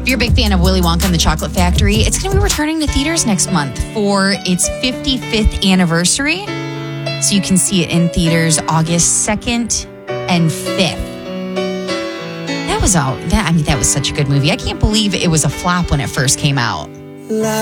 If you're a big fan of Willy Wonka and the Chocolate Factory, it's going to be returning to theaters next month for its 55th anniversary. So you can see it in theaters August 2nd and 5th. That was such a good movie. I can't believe it was a flop when it first came out.